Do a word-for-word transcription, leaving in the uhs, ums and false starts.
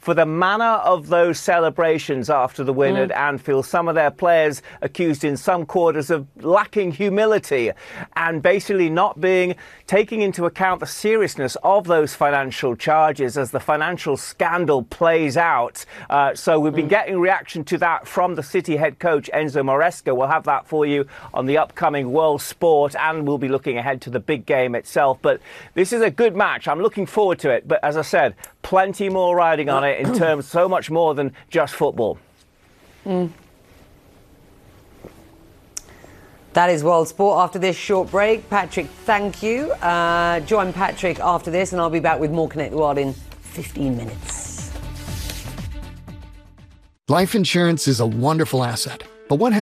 for the manner of those celebrations after the win mm. at Anfield. Some of their players accused in some quarters of lacking humility and basically not being taking into account the seriousness of those financial charges as the financial scandal plays out. Uh, so we've been mm. getting reaction to that from the City head coach Enzo Maresca. We'll have that for you on the upcoming World Sport, and we'll be looking ahead to the big game itself. But this is a good match. I'm looking forward to it. But as I said, plenty more riding on it in terms so much more than just football. Mm. That is World Sport. After this short break, Patrick, thank you. Uh, join Patrick after this, and I'll be back with more Connect the World in fifteen minutes. Life insurance is a wonderful asset, but what